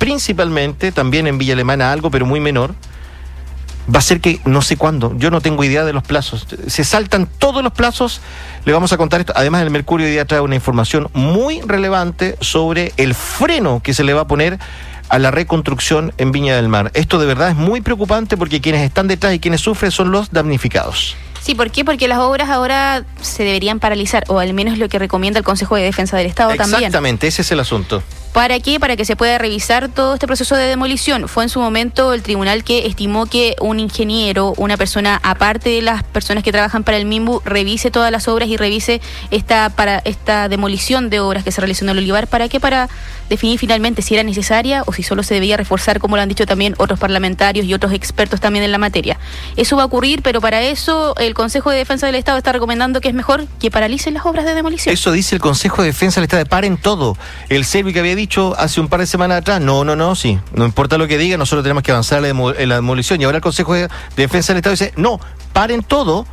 principalmente, también en Villa Alemana algo, pero muy menor, va a ser que no sé cuándo, yo no tengo idea de los plazos, se saltan todos los plazos. Le vamos a contar esto, además el Mercurio hoy día trae una información muy relevante sobre el freno que se le va a poner a la reconstrucción en Viña del Mar. Esto de verdad es muy preocupante porque quienes están detrás y quienes sufren son los damnificados. Sí, ¿por qué? Porque las obras ahora se deberían paralizar, o al menos lo que recomienda el Consejo de Defensa del Estado también. Exactamente, ese es el asunto. ¿Para qué? Para que se pueda revisar todo este proceso de demolición. Fue en su momento el tribunal que estimó que un ingeniero, una persona aparte de las personas que trabajan para el MIMBU, revise todas las obras y revise esta demolición de obras que se realizó en el Olivar. ¿Para qué? Para definir finalmente si era necesaria o si solo se debía reforzar, como lo han dicho también otros parlamentarios y otros expertos también en la materia. Eso va a ocurrir, pero para eso el Consejo de Defensa del Estado está recomendando que es mejor que paralicen las obras de demolición. Eso dice el Consejo de Defensa del Estado, paren todo. El Servi que había dicho hace un par de semanas atrás, sí, no importa lo que diga, nosotros tenemos que avanzar en la demolición. Y ahora el Consejo de Defensa del Estado dice, no, paren todo,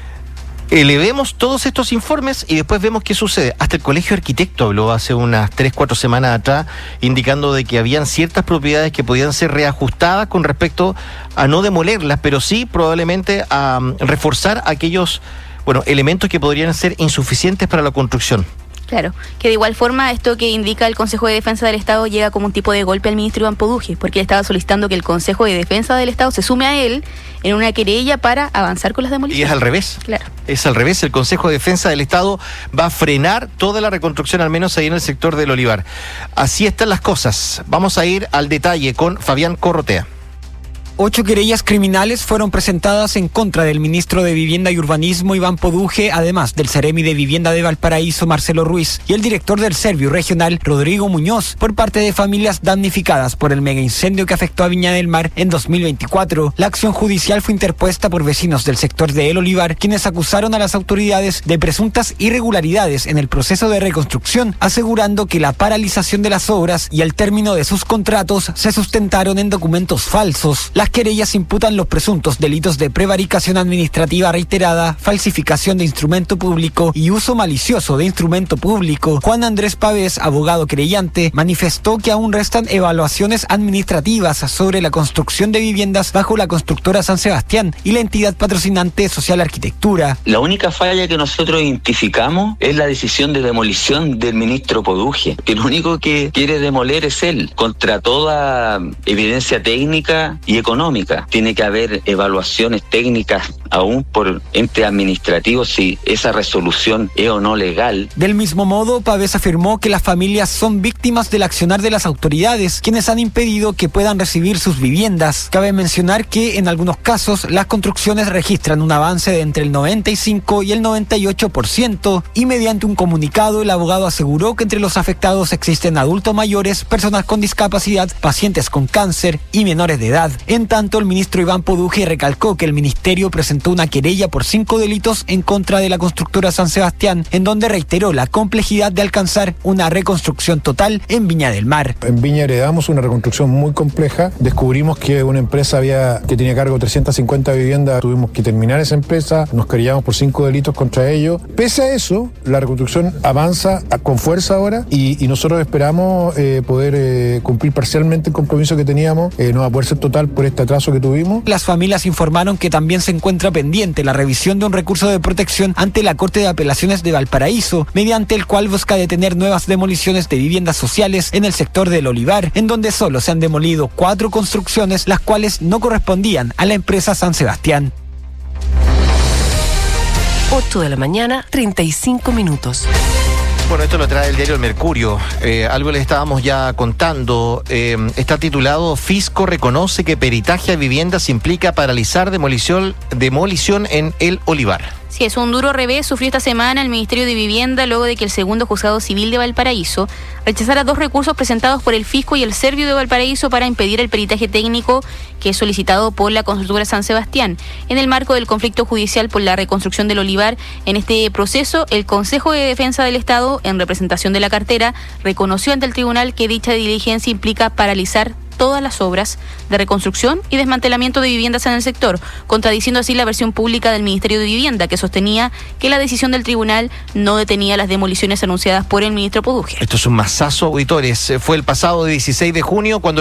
elevemos todos estos informes y después vemos qué sucede. Hasta el Colegio de Arquitectos habló hace unas 3-4 semanas atrás, indicando de que habían ciertas propiedades que podían ser reajustadas con respecto a no demolerlas, pero sí probablemente a reforzar aquellos, elementos que podrían ser insuficientes para la construcción. Claro, que de igual forma esto que indica el Consejo de Defensa del Estado llega como un tipo de golpe al ministro Iván Poduje, porque él estaba solicitando que el Consejo de Defensa del Estado se sume a él en una querella para avanzar con las demoliciones. Y es al revés. Claro. Es al revés, el Consejo de Defensa del Estado va a frenar toda la reconstrucción, al menos ahí en el sector del Olivar. Así están las cosas. Vamos a ir al detalle con Fabián Corrotea. 8 querellas criminales fueron presentadas en contra del ministro de Vivienda y Urbanismo, Iván Poduje, además del Seremi de Vivienda de Valparaíso, Marcelo Ruiz, y el director del Servio Regional, Rodrigo Muñoz, por parte de familias damnificadas por el megaincendio que afectó a Viña del Mar en 2024. La acción judicial fue interpuesta por vecinos del sector de El Olivar, quienes acusaron a las autoridades de presuntas irregularidades en el proceso de reconstrucción, asegurando que la paralización de las obras y el término de sus contratos se sustentaron en documentos falsos. Las querellas imputan los presuntos delitos de prevaricación administrativa reiterada, falsificación de instrumento público y uso malicioso de instrumento público. Juan Andrés Pávez, abogado querellante, manifestó que aún restan evaluaciones administrativas sobre la construcción de viviendas bajo la constructora San Sebastián y la entidad patrocinante Social Arquitectura. La única falla que nosotros identificamos es la decisión de demolición del ministro Poduje, que lo único que quiere demoler es él, contra toda evidencia técnica y económica. Tiene que haber evaluaciones técnicas aún por ente administrativo si esa resolución es o no legal. Del mismo modo, Pávez afirmó que las familias son víctimas del accionar de las autoridades, quienes han impedido que puedan recibir sus viviendas. Cabe mencionar que en algunos casos las construcciones registran un avance de entre el 95 y el 98%, y mediante un comunicado el abogado aseguró que entre los afectados existen adultos mayores, personas con discapacidad, pacientes con cáncer y menores de edad. En tanto, el ministro Iván Poduje recalcó que el ministerio presentó una querella por 5 delitos en contra de la constructora San Sebastián, en donde reiteró la complejidad de alcanzar una reconstrucción total en Viña del Mar. En Viña heredamos una reconstrucción muy compleja. Descubrimos que una empresa que tenía a cargo 350 viviendas, tuvimos que terminar esa empresa, nos querellamos por 5 delitos contra ellos. Pese a eso, la reconstrucción avanza con fuerza ahora y nosotros esperamos poder cumplir parcialmente el compromiso que teníamos. No va a poder ser total por este atraso que tuvimos. Las familias informaron que también se encuentra pendiente la revisión de un recurso de protección ante la Corte de Apelaciones de Valparaíso, mediante el cual busca detener nuevas demoliciones de viviendas sociales en el sector del Olivar, en donde solo se han demolido 4 construcciones, las cuales no correspondían a la empresa San Sebastián. 8 de la mañana, 35 minutos. Bueno, esto lo trae el diario El Mercurio. Algo les estábamos ya contando. Está titulado: Fisco reconoce que peritaje a viviendas implica paralizar demolición en El Olivar. Sí, es un duro revés sufrió esta semana el Ministerio de Vivienda luego de que el segundo juzgado civil de Valparaíso rechazara 2 recursos presentados por el Fisco y el Servio de Valparaíso para impedir el peritaje técnico que es solicitado por la constructora San Sebastián. En el marco del conflicto judicial por la reconstrucción del Olivar, en este proceso, el Consejo de Defensa del Estado, en representación de la cartera, reconoció ante el tribunal que dicha diligencia implica paralizar todas las obras de reconstrucción y desmantelamiento de viviendas en el sector, contradiciendo así la versión pública del Ministerio de Vivienda, que sostenía que la decisión del tribunal no detenía las demoliciones anunciadas por el ministro Poduje. Esto es un masazo, auditores. Fue el pasado 16 de junio cuando